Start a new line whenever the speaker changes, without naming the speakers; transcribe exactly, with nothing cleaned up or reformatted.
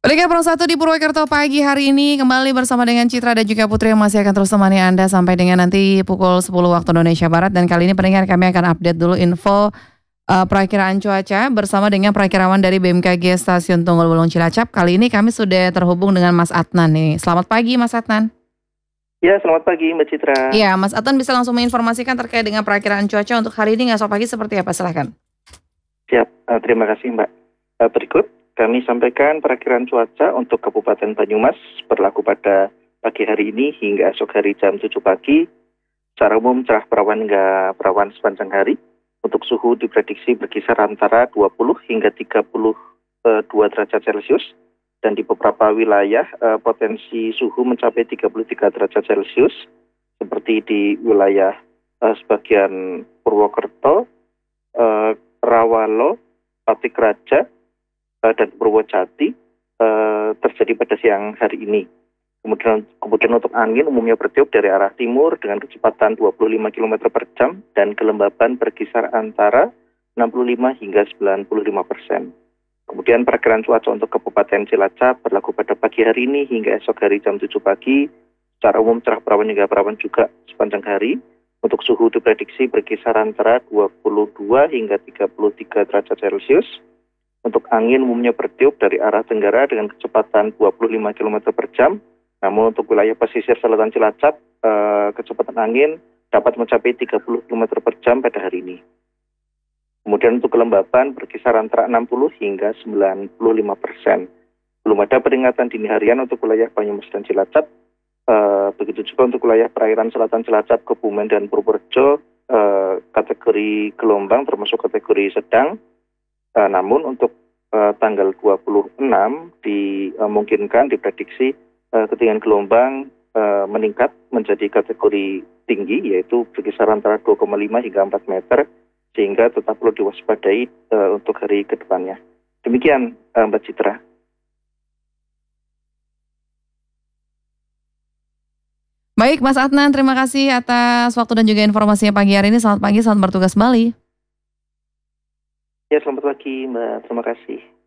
Liga Pro satu di Purwokerto pagi hari ini kembali bersama dengan Citra dan juga Putri yang masih akan terus temani Anda sampai dengan nanti pukul sepuluh waktu Indonesia Barat. Dan kali ini pendengar kami akan update dulu info uh, perakiraan cuaca bersama dengan perakirawan dari B M K G Stasiun Tunggul Wulung Cilacap. Kali ini kami sudah terhubung dengan Mas Adnan nih. Selamat pagi Mas Adnan.
Ya, selamat pagi Mbak Citra.
Iya, Mas Adnan bisa langsung menginformasikan terkait dengan perakiraan cuaca untuk hari ini esok pagi seperti apa? Silahkan.
Siap, uh, terima kasih Mbak. Uh, berikut kami sampaikan perakiraan cuaca untuk Kabupaten Banyumas berlaku pada pagi hari ini hingga esok hari jam tujuh pagi. Secara umum cerah perawan hingga perawan sepanjang hari. Untuk suhu diprediksi berkisar antara dua puluh hingga tiga puluh dua derajat Celcius. Dan di beberapa wilayah uh, potensi suhu mencapai tiga puluh tiga derajat Celcius. Seperti di wilayah uh, sebagian Purwokerto, uh, Rawalo, Patik Raja, dan Purwojati uh, terjadi pada siang hari ini. Kemudian, kemudian untuk angin umumnya bertiup dari arah timur dengan kecepatan dua puluh lima kilometer per jam dan kelembaban berkisar antara enam puluh lima hingga sembilan puluh lima persen. Kemudian perakiraan cuaca untuk Kabupaten Cilacap berlaku pada pagi hari ini hingga esok hari jam tujuh pagi. Secara umum cerah perawan hingga perawan juga sepanjang hari. Untuk suhu diprediksi berkisar antara dua puluh dua hingga tiga puluh tiga derajat Celcius. Untuk angin umumnya bertiup dari arah tenggara dengan kecepatan dua puluh lima kilometer per jam. Namun untuk wilayah pesisir selatan Cilacap, eh, kecepatan angin dapat mencapai tiga puluh kilometer per jam pada hari ini. Kemudian untuk kelembaban berkisar antara enam puluh hingga sembilan puluh lima persen. Belum ada peringatan dini harian untuk wilayah Banyumas dan Cilacap. Eh, begitu juga untuk wilayah perairan selatan Cilacap, Kebumen dan Purworejo, eh, kategori gelombang termasuk kategori sedang. Uh, namun untuk uh, tanggal dua puluh enam dimungkinkan diprediksi uh, ketinggian gelombang uh, meningkat menjadi kategori tinggi, yaitu berkisar antara dua koma lima hingga empat meter, sehingga tetap perlu diwaspadai uh, untuk hari ke depannya. Demikian uh, Mbak Citra.
Baik Mas Adnan, terima kasih atas waktu dan juga informasinya pagi hari ini. Selamat pagi, selamat bertugas kembali.
Ya, selamat pagi Mbak. Terima kasih.